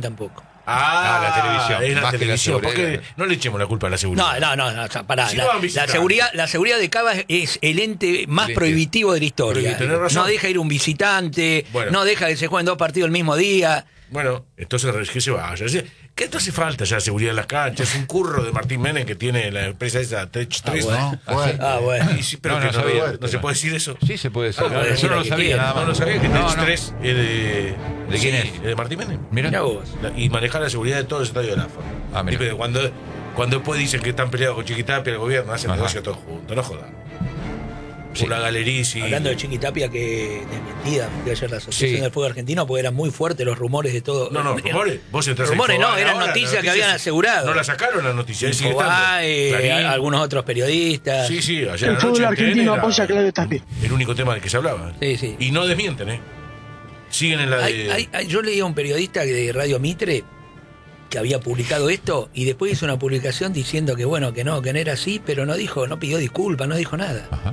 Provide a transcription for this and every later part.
tampoco. La televisión. Es la más televisión. que la Porque no le echemos la culpa a la seguridad. No, pará. Si no van visitando. La seguridad de Cava es el ente más ente. prohibitivo de la historia. Tenés razón. No deja ir un visitante, Bueno. no deja que se jueguen 2 partidos el mismo día. Bueno, entonces que se vaya. ¿Qué te hace falta ya seguridad en las canchas? Es un curro de Martín Menem que tiene la empresa esa Tech 3. bueno. Bueno. Y sí, pero No, que no no, sabía. no se puede decir eso. Sí, se puede decir. Ah, Yo no lo que sabía, quiera. nada más. No lo sabía que No, Tech no. 3 es de... ¿De quién es? Es de Martín Menem. Mirá vos. Y manejar la seguridad de todo el estadio de la AFA. Ah, mira. Y pero cuando después dicen que están peleados con Chiquitapia, el gobierno hacen Ajá. negocio todos juntos, no jodan. Sí. Una galería y... Hablando de Chiquitapia, que desmentida que ayer la Asociación Sí. del Fútbol Argentino, porque eran muy fuertes los rumores de todo. No, rumores. Vos entrás Rumores en no, Infobae eran ahora, noticias las que habían asegurado. No la sacaron la noticia, sigue Infobae, estando. Clarín. algunos otros periodistas. Sí, ayer El anoche fútbol en argentino TN apoya a Claudio Tapia. el único tema del que se hablaba. Sí. Y no desmienten, ¿eh? Siguen en la de... Yo leí a un periodista de Radio Mitre que había publicado esto y después hizo una publicación diciendo que bueno, que no era así, pero no pidió disculpas, no dijo nada. Ajá.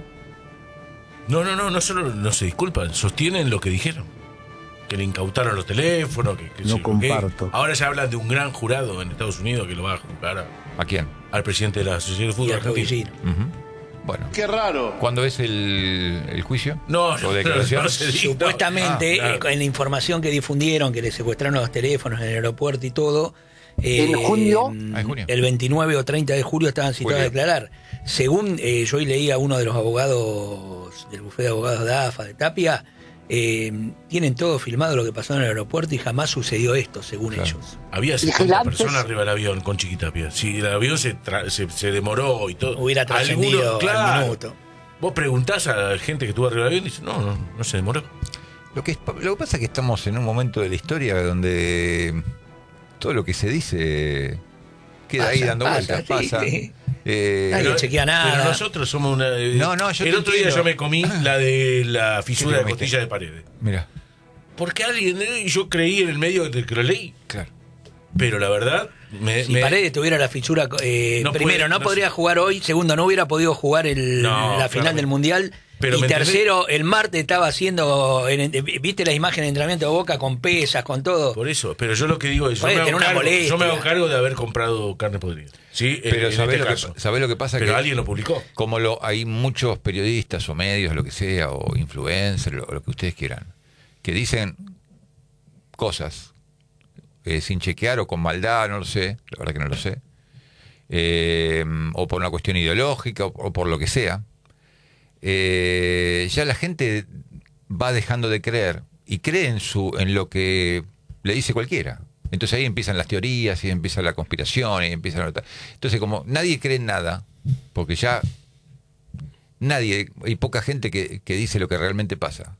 No solo no se disculpan, sostienen lo que dijeron. Que le incautaron los teléfonos, que No sé yo comparto. qué. Ahora se habla de un gran jurado en Estados Unidos que lo va a juzgar ¿A quién? al presidente de la Asociación de Y Fútbol al Argentino. Tobillino. Ujú. Bueno. Qué raro. ¿Cuándo es el juicio? No, ¿O declaración? no se dice. Supuestamente, Claro. en la información que difundieron, que le secuestraron los teléfonos en el aeropuerto y todo, ¿En junio? En junio. el 29 o 30 de julio estaban citados a Julio. declarar. Según yo hoy leí a uno de los abogados del bufete de abogados de AFA, de Tapia, tienen todo filmado lo que pasó en el aeropuerto y jamás sucedió esto, según Claro. ellos. Había 50 Vigilantes. personas arriba del avión con Chiquitapia. Si el avión se demoró y todo. Hubiera trascendido Algunos, al claro. minuto. Vos preguntás a la gente que estuvo arriba del avión y dice, no se demoró. Lo que pasa es que estamos en un momento de la historia donde todo lo que se dice queda ahí dando vueltas, pasa. sí. Pero chequea nada. Pero nosotros somos una... No, yo el te otro día entiendo. yo me comí la de la fisura de comiste? costilla de Paredes. Mira, Porque alguien, yo creí en el medio de que lo leí. claro. Pero la verdad, Si Paredes tuviera la fisura, No primero, puede, no no podría jugar hoy. Segundo, no hubiera podido jugar No, la final claramente. del Mundial. Pero y ¿me tercero, el martes estaba haciendo. ¿Viste las imágenes de entrenamiento de Boca con pesas, con todo? Por eso, pero yo lo que digo es, yo Puede me, tener hago una cargo, molestia. yo me hago cargo de haber comprado carne podrida. Sí, Pero en ¿sabés, este lo caso. que, ¿sabés lo que pasa? Pero que alguien lo publicó. como hay muchos periodistas o medios, lo que sea, o influencers, lo que ustedes quieran, que dicen cosas sin chequear o con maldad, no lo sé, la verdad que no lo sé, o por una cuestión ideológica o por lo que sea, ya la gente va dejando de creer y cree en lo que le dice cualquiera. Entonces ahí empiezan las teorías y empieza la conspiración y empiezan... Entonces como nadie cree en nada, porque ya hay poca gente que dice lo que realmente pasa,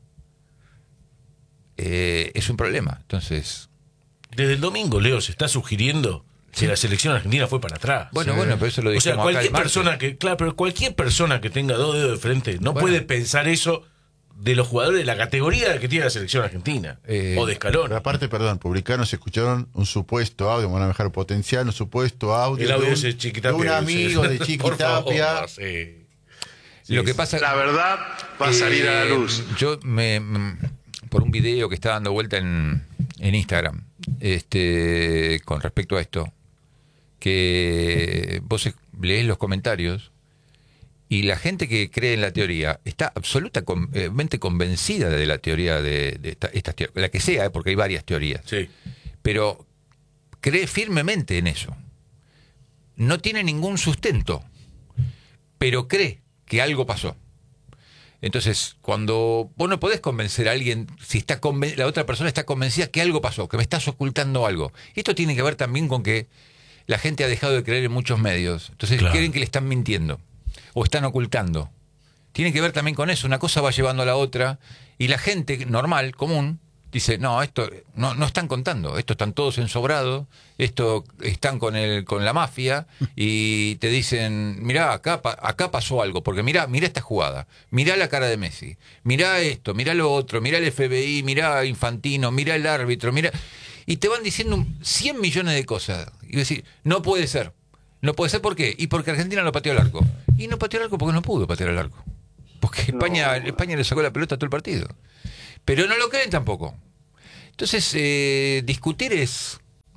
es un problema. Entonces... Desde el domingo, Leo, se está sugiriendo que la selección argentina fue para atrás. Bueno, pero eso lo O sea, dijimos acá cualquier el martes. persona que, claro, pero cualquier persona que tenga 2 dedos de frente no puede pensar eso de los jugadores de la categoría que tiene la selección argentina o de escalón. Pero aparte, perdón, publicaron, se escucharon un supuesto audio, van a manejar potencial, un supuesto audio, El audio de, ese un, Chiquitapia, de un amigo de Por Chiquitapia. favor, sí. Lo que pasa, La verdad va a salir a la luz. Yo por un video que está dando vuelta en Instagram, con respecto a esto, que vos leés los comentarios y la gente que cree en la teoría está absolutamente convencida de la teoría de esta teoría, la que sea, porque hay varias teorías, Sí. pero cree firmemente en eso. No tiene ningún sustento, pero cree que algo pasó. Entonces, cuando vos no podés convencer a alguien, si la otra persona está convencida que algo pasó, que me estás ocultando algo. Esto tiene que ver también con que la gente ha dejado de creer en muchos medios. Entonces Claro. creen que le están mintiendo o están ocultando. Tiene que ver también con eso. Una cosa va llevando a la otra y la gente normal, común, dice, no, esto no están contando, esto están todos ensobrados, esto están con la mafia y te dicen, mirá, acá pasó algo, porque mirá esta jugada, mirá la cara de Messi, mirá esto, mirá lo otro, mirá el FBI, mirá Infantino, mirá el árbitro, mirá... Y te van diciendo 100 millones de cosas. Y decir, no puede ser. No puede ser, ¿por qué? Y porque Argentina no pateó el arco. Y no pateó el arco porque no pudo patear el arco. Porque España le sacó la pelota a todo el partido. Pero no lo creen tampoco. Entonces, discutir es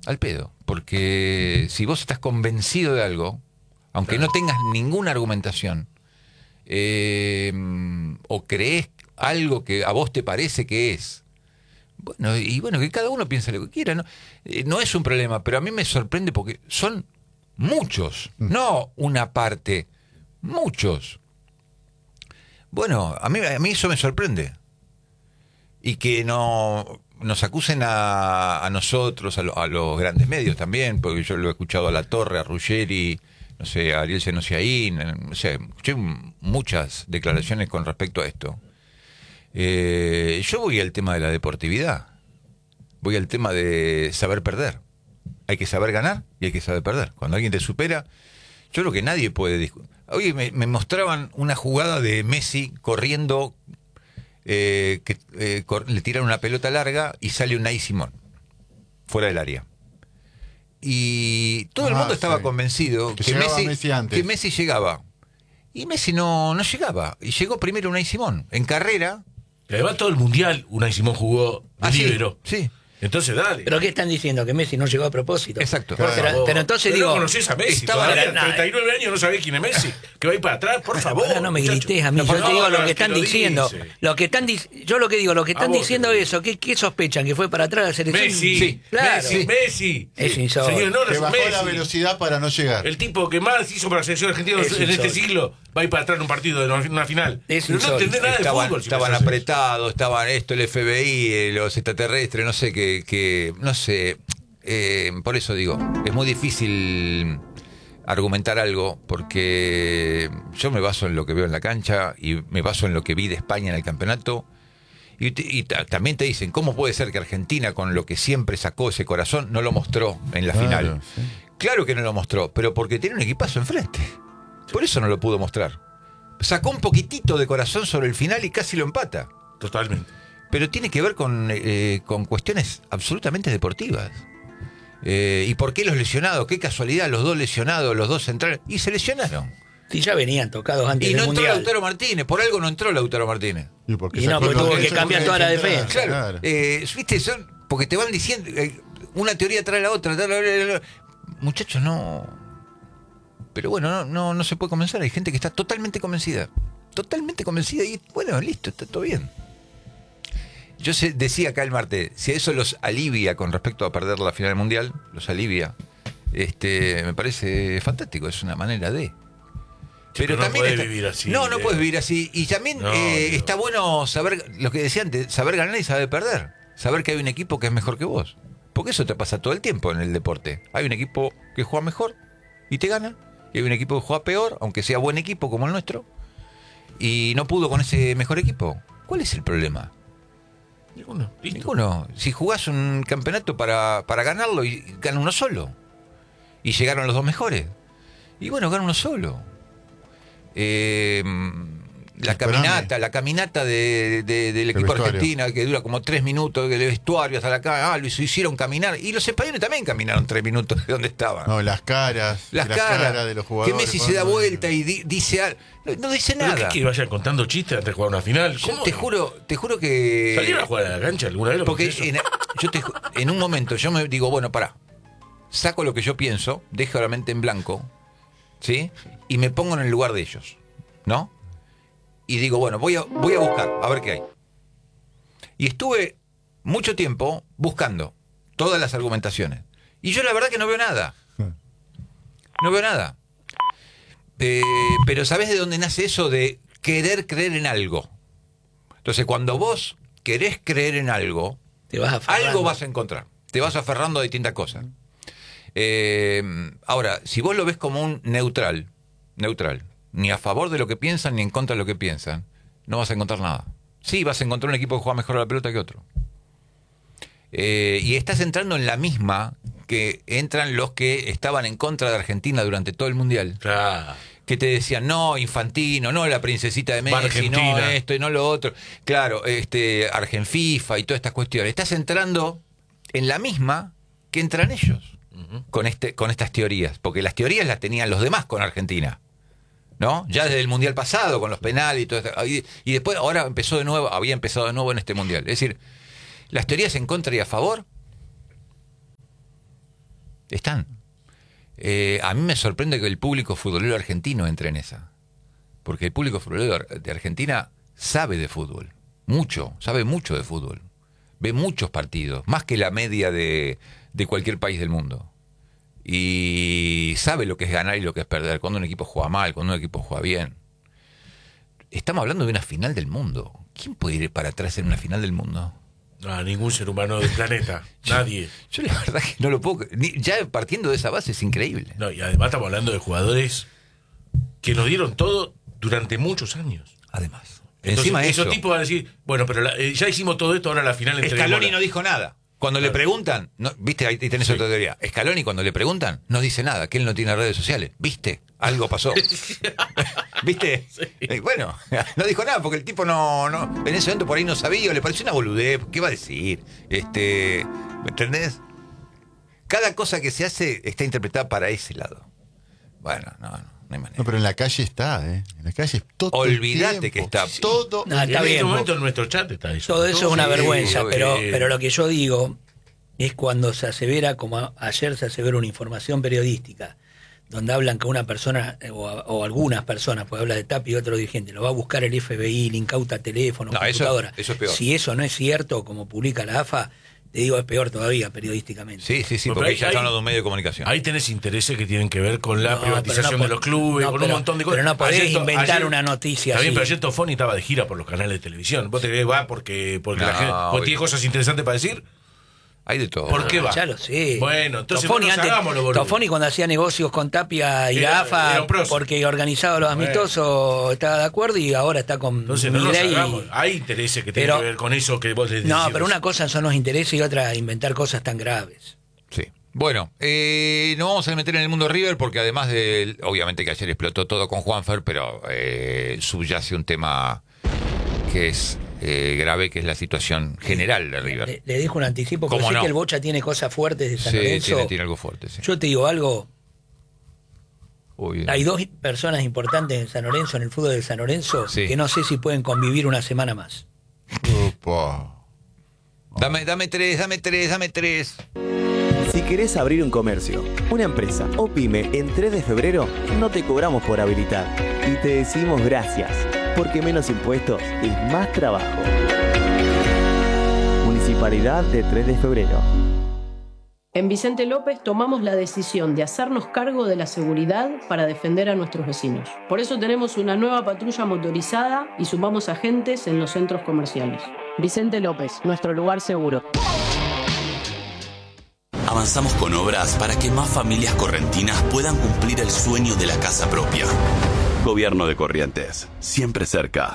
Al pedo. Porque si vos estás convencido de algo, aunque no tengas ninguna argumentación, o crees algo que a vos te parece que es, bueno, que cada uno piense lo que quiera, ¿no? No es un problema, pero a mí me sorprende porque son muchos, no una parte, muchos. Bueno, a mí eso me sorprende. Y que no nos acusen a nosotros, a los grandes medios también, porque yo lo he escuchado a La Torre, a Ruggeri, no sé, a Ariel Senosiaín, no sé, escuché muchas declaraciones con respecto a esto. Yo voy al tema de la deportividad, voy al tema de saber perder. Hay que saber ganar y hay que saber perder. Cuando alguien te supera, yo creo que nadie puede discutir. Oye, me mostraban una jugada de Messi corriendo, le tiran una pelota larga y sale Unai Simón fuera del área. Y todo el mundo estaba convencido que Messi llegaba. Y Messi no llegaba. Y llegó primero Unai Simón. En carrera. Y además todo el mundial Unai Simón jugó de líbero. Sí. Entonces dale. ¿Pero qué están diciendo? ¿Que Messi no llegó a propósito? Exacto. Pero entonces pero digo... no conocés a Messi. Estaba 39 años no sabés quién es Messi. Que va a ir para atrás, por favor. Ahora no me grites a mí. Yo te digo lo que están diciendo. Yo lo que digo, lo que están diciendo es eso. ¿Qué sospechan? ¿Que fue para atrás la selección? Messi. Sí, claro. Messi. Es insólito. Señor, no, que bajó Messi. la velocidad para no llegar. El tipo que más hizo para la selección argentina en este siglo va a ir para atrás en un partido de una final. Es Pero no entendés nada de fútbol. Estaban apretados, estaban el FBI, los extraterrestres, no sé, no sé. Por eso digo, es muy difícil argumentar algo porque yo me baso en lo que veo en la cancha y me baso en lo que vi de España en el campeonato y también te dicen, ¿cómo puede ser que Argentina, con lo que siempre sacó ese corazón, no lo mostró en la final? Sí. Claro que no lo mostró, pero porque tiene un equipazo enfrente. Por eso no lo pudo mostrar. Sacó un poquitito de corazón sobre el final y casi lo empata. Totalmente. Pero tiene que ver con cuestiones absolutamente deportivas. ¿Y por qué los lesionados? Qué casualidad, los dos lesionados, los dos centrales. Y se lesionaron. Sí, ya venían tocados antes Y del no entró Mundial. Lautaro Martínez. Por algo no entró Lautaro Martínez. Y no, porque tuvo que cambiar toda la defensa. Claro. ¿Viste? Porque te van diciendo una teoría trae la otra. Muchachos, no. Pero bueno, no se puede convencer. Hay gente que está totalmente convencida. Totalmente convencida y bueno, listo, está todo bien. Yo decía acá el martes, si eso los alivia con respecto a perder la final del mundial, los alivia, me parece fantástico, es una manera de. Pero también no puedes vivir así. No puedes vivir así. Y también está bueno saber, lo que decía antes, saber ganar y saber perder. Saber que hay un equipo que es mejor que vos. Porque eso te pasa todo el tiempo en el deporte. Hay un equipo que juega mejor y te gana. Y hay un equipo que juega peor, aunque sea buen equipo como el nuestro. Y no pudo con ese mejor equipo. ¿Cuál es el problema? Ninguno. Si jugás un campeonato para ganarlo y gana uno solo. Y llegaron los dos mejores. Y bueno, gana uno solo. La caminata del equipo argentino, que dura como 3 minutos, del vestuario hasta la cara, lo hicieron caminar. Y los españoles también caminaron 3 minutos de donde estaban. No, las caras de los jugadores. Que Messi se da vuelta y dice algo. No dice nada. ¿Pero qué vayan contando chistes antes de jugar una final? Yo te juro que... ¿Salieron a jugar a la cancha alguna vez? Porque en un momento yo me digo, bueno, pará. Saco lo que yo pienso, dejo la mente en blanco, ¿sí? Y me pongo en el lugar de ellos, ¿no? Y digo, bueno, voy a buscar, a ver qué hay. Y estuve mucho tiempo buscando todas las argumentaciones. Y yo la verdad que no veo nada. No veo nada. Pero ¿sabés de dónde nace eso de querer creer en algo? Entonces, cuando vos querés creer en algo, algo vas a encontrar. Te vas aferrando a distintas cosas. Ahora, si vos lo ves como un neutral, ni a favor de lo que piensan ni en contra de lo que piensan, no vas a encontrar nada. Sí, vas a encontrar un equipo que juega mejor a la pelota que otro. Y estás entrando en la misma que entran los que estaban en contra de Argentina durante todo el Mundial. Claro. Que te decían, no, Infantino, no, la princesita de Messi, no esto y no lo otro. Claro, Argenfifa y todas estas cuestiones. Estás entrando en la misma que entran ellos. Con estas teorías, porque las teorías las tenían los demás con Argentina, ¿no? Ya desde el mundial pasado, con los penales y todo esto, y después había empezado de nuevo en este mundial. Es decir, las teorías en contra y a favor Están. A mí me sorprende que el público futbolero argentino entre en esa. Porque el público futbolero de Argentina sabe de fútbol. Sabe mucho de fútbol. Ve muchos partidos, más que la media de cualquier país del mundo. Y sabe lo que es ganar y lo que es perder, cuando un equipo juega mal, cuando un equipo juega bien. Estamos hablando de una final del mundo. ¿Quién puede ir para atrás en una final del mundo? No, ningún ser humano del planeta. Nadie. Yo la verdad que no lo puedo... Ya partiendo de esa base es increíble. No, y además estamos hablando de jugadores que nos dieron todo durante muchos años. Además. Entonces, Encima de esos eso, tipos van a decir, bueno, pero ya hicimos todo esto, ahora la final Scaloni no dijo nada. Cuando le preguntan, viste, ahí tenés otra teoría. Scaloni cuando le preguntan, no dice nada, que él no tiene redes sociales. ¿Viste? Algo pasó. ¿Viste? Sí. Bueno, no dijo nada porque el tipo no en ese momento por ahí no sabía, o le pareció una boludez. ¿Qué va a decir? ¿Me entendés? Cada cosa que se hace está interpretada para ese lado. Bueno, no hay manera. No, pero en la calle está, ¿eh? En la calle es todo. Olvídate que está. Todo. No, está en bien, este momento en nuestro chat está eso. Todo eso es una vergüenza, sí, pero lo que yo digo es cuando se asevera, como ayer se aseveró una información periodística, donde hablan que una persona, o algunas personas, pues habla de Tapia y otro dirigente, lo va a buscar el FBI, le incauta teléfono, computadora. Eso es peor. Si eso no es cierto, como publica la AFA, te digo, es peor todavía periodísticamente. Sí, porque ya estamos hablando de un medio de comunicación. Ahí tenés intereses que tienen que ver con la privatización de los clubes, con un montón de cosas. Pero no podés inventar una noticia está así. Bien, pero ayer Toffoni estaba de gira por los canales de televisión. ¿Vos te crees va porque la gente porque tiene cosas interesantes para decir? Hay de todo. ¿Por qué va? Ya lo sé. Bueno, entonces Toffoni cuando hacía negocios con Tapia y la AFA, porque organizaba los amistosos, estaba de acuerdo, y ahora está con entonces, Milei. Hay intereses que tienen que ver con eso que vos les decís. No, pero una cosa son los intereses y otra inventar cosas tan graves. Sí. Bueno, nos vamos a meter en el mundo River porque además de, obviamente que ayer explotó todo con Juanfer, pero subyace un tema que es grave, que es la situación general de River. Le dejo un anticipo, porque sé que el Bocha tiene cosas fuertes de San Lorenzo. Tiene algo fuerte, sí. Yo te digo algo. Uy, hay dos personas importantes en San Lorenzo, en el fútbol de San Lorenzo, que no sé si pueden convivir una semana más. Opa. Dame tres. Si querés abrir un comercio, una empresa o pyme en 3 de febrero, no te cobramos por habilitar. Y te decimos gracias, porque menos impuestos es más trabajo. Municipalidad de 3 de febrero. En Vicente López tomamos la decisión de hacernos cargo de la seguridad para defender a nuestros vecinos. Por eso tenemos una nueva patrulla motorizada y sumamos agentes en los centros comerciales. Vicente López, nuestro lugar seguro. Avanzamos con obras para que más familias correntinas puedan cumplir el sueño de la casa propia. Gobierno de Corrientes, siempre cerca.